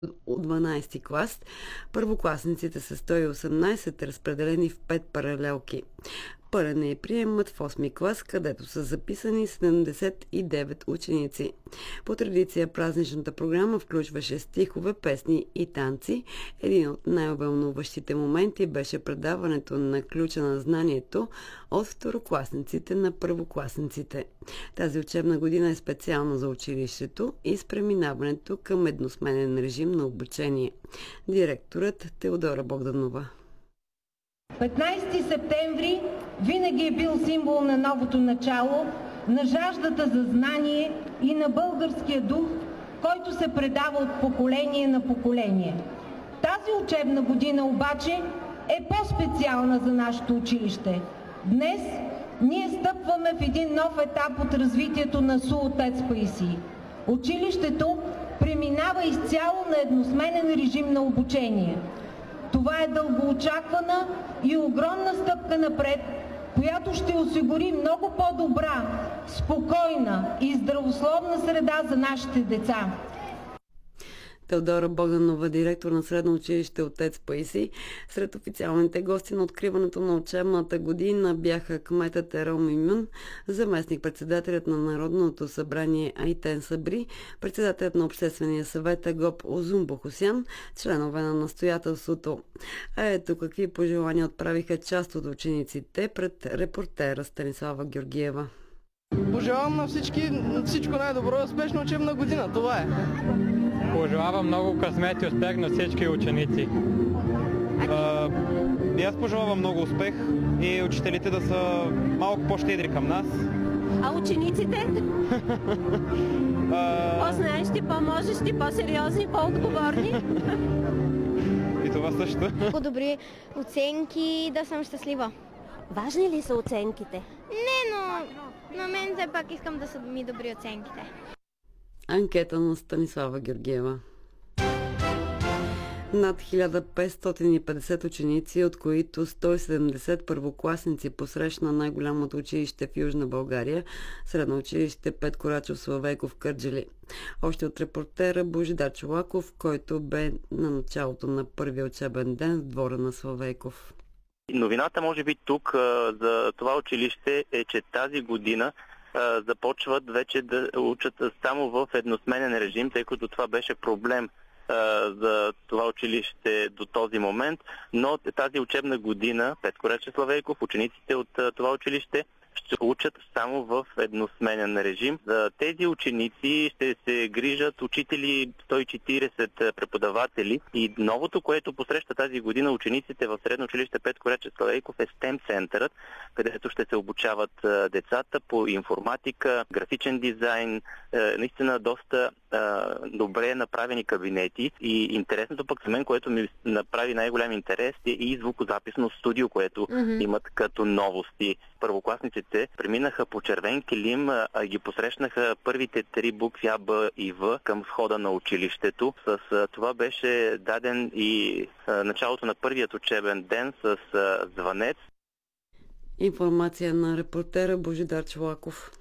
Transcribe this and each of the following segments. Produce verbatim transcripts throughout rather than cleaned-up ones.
от дванадесети клас. Първокласниците са сто и осемнадесет, разпределени в пет паралелки. Пълен е приемът в осми клас, където са записани седемдесет и девет ученици. По традиция празничната програма включваше стихове, песни и танци. Един от най-вълнуващите моменти беше предаването на ключа на знанието от второкласниците на първокласниците. Тази учебна година е специална за училището и с преминаването към едносменен режим на обучение. Директорът Теодора Богданова. петнадесети септември винаги е бил символ на новото начало, на жаждата за знание и на българския дух, който се предава от поколение на поколение. Тази учебна година обаче е по-специална за нашето училище. Днес ние стъпваме в един нов етап от развитието на СУ „Отец Паисий“. Училището преминава изцяло на едносменен режим на обучение. Това е дългоочаквана и огромна стъпка напред, която ще осигури много по-добра, спокойна и здравословна среда за нашите деца. Теодора Богданова, директор на средно училище „Отец Паисий“. Сред официалните гости на откриването на учебната година бяха кметът Ерол Мюмюн, заместник-председателят на Народното събрание Айтен Сабри, председателят на Обществения съвет Агоп Озум Бохосян, членове на настоятелството. А ето какви пожелания отправиха част от учениците пред репортера Станислава Георгиева. Пожелавам на всички всичко най-добро и успешна учебна година. Това е. Пожелавам много късмет и успех на всички ученици. А, и аз пожелавам много успех и учителите да са малко по-щедри към нас. А учениците? А... По-знаещи, по-можещи, по-сериозни, по-отговорни? И това също. По-добри оценки, да съм щастлива. Важни ли са оценките? Не, но на мен все пак искам да са ми добри оценките. Анкета на Станислава Георгиева. Над хиляда петстотин и петдесет ученици, от които сто и седемдесет първокласници, посрещна най-голямото училище в Южна България, средно училище Петко Рачов Славейков, Кърджали. Още от репортера Божидар Чолаков, който бе на началото на първия учебен ден в двора на Славейков. Новината, може би тук за това училище е, че тази година започват вече да учат само в едносменен режим, тъй като това беше проблем за това училище до този момент, но тази учебна година Петко Рачов Славейков, учениците от това училище ще учат само в едносменен режим. За тези ученици ще се грижат учители сто и четиридесет преподаватели и новото, което посреща тази година учениците в средно училище Петко Рачов Славейков е стем центърът, където ще се обучават децата по информатика, графичен дизайн, наистина доста добре направени кабинети и интересното пък за мен, което ми направи най-голям интерес е и звукозаписно студио, което mm-hmm. имат като новости. Първокласниците преминаха по червен килим, а ги посрещнаха първите три букви А, Б и В към входа на училището. С това беше даден и началото на първият учебен ден с звънец. Информация на репортера Божидар Чолаков.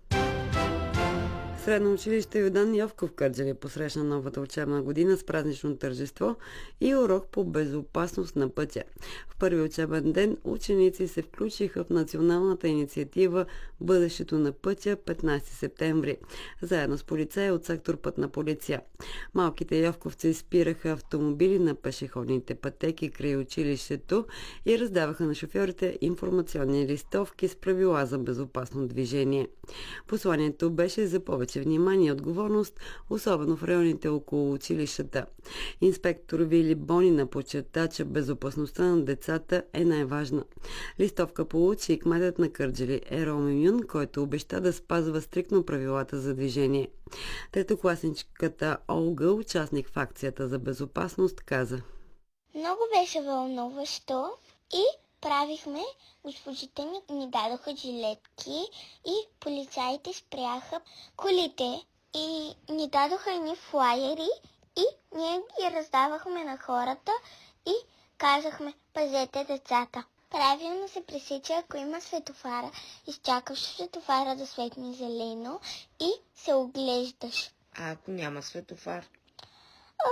Средно училище Йордан Йовков в Кърджали посрещна новата учебна година с празнично тържество и урок по безопасност на пътя. В първи учебен ден ученици се включиха в националната инициатива "Бъдещето на пътя" петнадесети септември, заедно с полицаи от сектор Пътна полиция. Малките йовковци спираха автомобили на пешеходните пътеки край училището и раздаваха на шофьорите информационни листовки с правила за безопасно движение. Посланието беше за повече внимание и отговорност, особено в районите около училищата. Инспектор Вили Бонина подчерта, че безопасността на децата е най-важна. Листовка получи и кметът на Кърджали Ерол Мюмюн, който обеща да спазва стриктно правилата за движение. Третокласничката Олга, участник в акцията за безопасност, каза: "Много беше вълнуващо и правихме, госпожите ми ни дадоха жилетки и полицаите спряха колите и ни дадоха едни флаери и ние ги раздавахме на хората и казахме: пазете децата. Правилно се пресича, ако има светофара, изчакаш светофара да светне зелено и се оглеждаш. А ако няма светофар?"